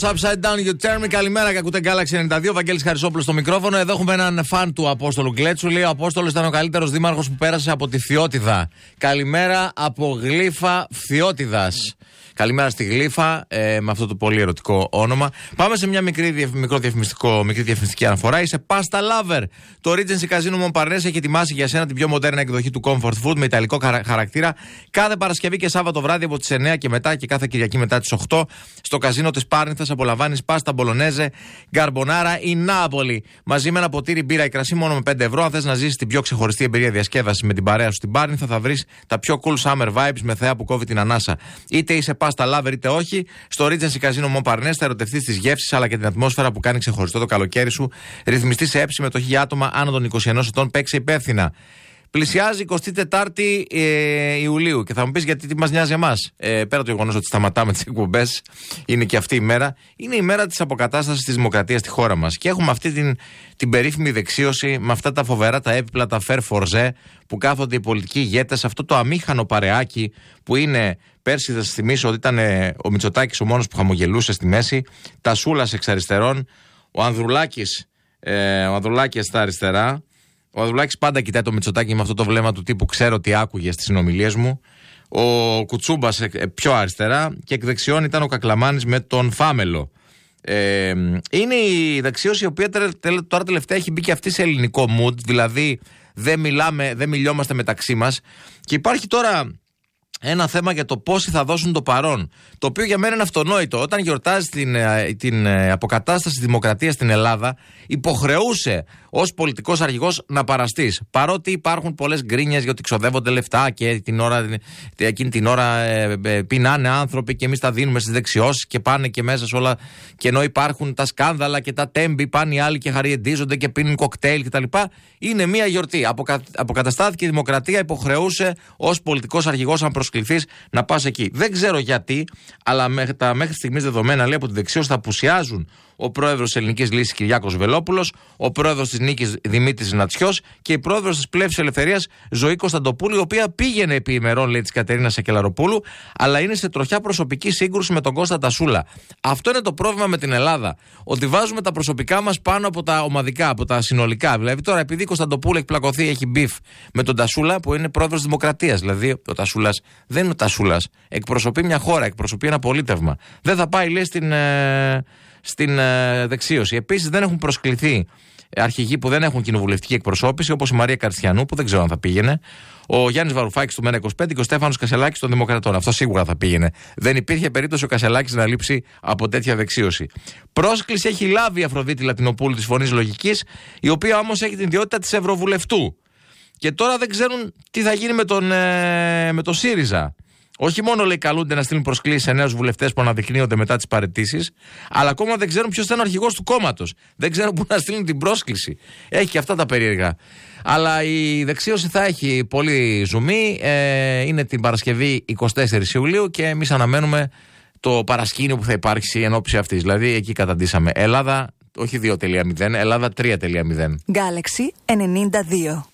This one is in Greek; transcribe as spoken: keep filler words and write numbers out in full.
Upside down, you turn me. Καλημέρα, ακούτε Galaxy ενενήντα δύο. Βαγγέλης Χαρισόπουλος στο μικρόφωνο. Εδώ έχουμε έναν φαν του Απόστολου Γκλέτσου. Λέει: ο Απόστολος ήταν ο καλύτερος δήμαρχος που πέρασε από τη Φθιώτιδα. Καλημέρα από Γλύφα Φθιώτιδας. Καλημέρα στη Γλύφα, ε, με αυτό το πολύ ερωτικό όνομα. Πάμε σε μια μικρή, μικρό διαφημιστικό, μικρή διαφημιστική αναφορά. Είσαι Pasta Lover. Το Regency Casino Montparnasse έχει ετοιμάσει για σένα την πιο μοντέρνα εκδοχή του Comfort Food με ιταλικό χαρακτήρα. Κάθε Παρασκευή και Σάββατο βράδυ από τις εννιά και μετά και κάθε Κυριακή μετά τις οκτώ στο καζίνο της Πάρνηθας απολαμβάνεις πάστα μπολονέζε, γκαρμπονάρα ή Νάπολη. Μαζί με ένα ποτήρι μπύρα ή κρασί μόνο με πέντε ευρώ. Αν θες να ζήσεις την πιο ξεχωριστή εμπειρία διασκέδαση με την παρέα σου στην Πάρνηθα, θα βρεις τα πιο cool summer vibes με θέα που κόβει την ανάσα. Είτε είσαι Pasta Lover είτε όχι, στο Regency Casino Montparnasse θα ερωτευτείς τις γεύσεις αλλά και την ατμόσφαιρα που κάνει ξεχωριστό το καλοκαίρι σου. Ρυθμιστή σε έψη συμμετοχή για άτομα άνω των είκοσι ενός ετών. Παίξε υπεύθυνα. Πλησιάζει εικοστή τετάρτη ε, Ιουλίου και θα μου πεις γιατί τι μας νοιάζει εμάς. Ε, πέρα το γεγονός ότι σταματάμε τις εκπομπές, είναι και αυτή η μέρα. Είναι η μέρα της αποκατάστασης της δημοκρατίας στη χώρα μας. Και έχουμε αυτή την, την περίφημη δεξίωση με αυτά τα φοβερά τα έπιπλα, τα φερ φορζέ που κάθονται οι πολιτικοί ηγέτες. Αυτό το αμήχανο παρεάκι που είναι. Πέρσι θα σας θυμίσω ότι ήταν ε, ο Μητσοτάκης ο μόνος που χαμογελούσε στη μέση. Τα Σούλας εξ αριστερών. Ο Ανδρουλάκης, ε, ο Ανδρουλάκης στα αριστερά. Ο Ανδρουλάκης πάντα κοιτάει το Μητσοτάκη με αυτό το βλέμμα του τύπου ξέρω τι άκουγε στις συνομιλίες μου. Ο Κουτσούμπας πιο αριστερά και εκ δεξιών ήταν ο Κακλαμάνης με τον Φάμελο. Ε, είναι η δεξίωση η οποία τώρα τελευταία έχει μπει και αυτή σε ελληνικό mood, δηλαδή δεν μιλάμε, δεν μιλιόμαστε μεταξύ μας και υπάρχει τώρα ένα θέμα για το πόσοι θα δώσουν το παρόν. Το οποίο για μένα είναι αυτονόητο. Όταν γιορτάζει την, την αποκατάσταση της δημοκρατίας στην Ελλάδα, υποχρεούσε ως πολιτικός αρχηγός να παραστείς. Παρότι υπάρχουν πολλές γκρίνιες για ότι ξοδεύονται λεφτά και την ώρα, εκείνη την ώρα ε, ε, πεινάνε άνθρωποι και εμείς τα δίνουμε στις δεξιώσεις και πάνε και μέσα σε όλα. Και ενώ υπάρχουν τα σκάνδαλα και τα τέμπη, πάνε οι άλλοι και χαριεντίζονται και πίνουν κοκτέιλ κτλ. Είναι μια γιορτή. Αποκα, αποκαταστάθηκε η δημοκρατία, υποχρεούσε ως πολιτικός αρχηγός αν προσκληθείς να πας εκεί. Δεν ξέρω γιατί, αλλά μέχρι, τα μέχρι στιγμής δεδομένα λέει από τη δεξιός θα απουσιάζουν ο πρόεδρος της Ελληνικής Λύσης Κυριάκος Βελόπουλος, ο πρόεδρος της Νίκης Δημήτρης Νατσιός και η πρόεδρος της Πλεύσης Ελευθερίας Ζωή Κωνσταντοπούλου, η οποία πήγαινε επί ημερών, λέει, της Κατερίνας Σακελαροπούλου, αλλά είναι σε τροχιά προσωπική σύγκρουση με τον Κώστα Τασούλα. Αυτό είναι το πρόβλημα με την Ελλάδα. Ότι βάζουμε τα προσωπικά μας πάνω από τα ομαδικά, από τα συνολικά. Δηλαδή τώρα, επειδή η Κωνσταντοπούλου έχει πλακωθεί, έχει μπιφ με τον Τασούλα, που είναι πρόεδρος της Δημοκρατίας. Δηλαδή, ο Τασούλας δεν είναι ο Τασούλας. Εκπροσωπεί μια χώρα, εκπροσωπεί ένα πολίτευμα. Δεν θα πάει, λέει, στην. Ε... στην ε, δεξίωση. Επίσης δεν έχουν προσκληθεί αρχηγοί που δεν έχουν κοινοβουλευτική εκπροσώπηση, όπως η Μαρία Καριστιανού, που δεν ξέρω αν θα πήγαινε, ο Γιάννης Βαρουφάκης του ΜΕΝΑ είκοσι πέντε και ο Στέφανος Κασελάκης των Δημοκρατών. Αυτό σίγουρα θα πήγαινε. Δεν υπήρχε περίπτωση ο Κασελάκης να λείψει από τέτοια δεξίωση. Πρόσκληση έχει λάβει η Αφροδίτη Λατινοπούλου της Φωνής Λογικής, η οποία όμως έχει την ιδιότητα της Ευρωβουλευτού. Και τώρα δεν ξέρουν τι θα γίνει με τον, ε, με τον ΣΥΡΙΖΑ. Όχι μόνο, λέει, καλούνται να στείλουν προσκλήσεις σε νέους βουλευτές που αναδεικνύονται μετά τις παραιτήσεις, αλλά ακόμα δεν ξέρουν ποιος θα είναι ο αρχηγός του κόμματος. Δεν ξέρουν πού να στείλουν την πρόσκληση. Έχει και αυτά τα περίεργα. Αλλά η δεξίωση θα έχει πολύ ζουμί. Ε, είναι την Παρασκευή εικοστή τέταρτη Ιουλίου και εμείς αναμένουμε το παρασκήνιο που θα υπάρξει εν ώψη αυτής. Δηλαδή εκεί καταντήσαμε Ελλάδα, όχι δύο τελεία μηδέν, Ελλάδα τρία τελεία μηδέν. Galaxy ενενήντα δύο.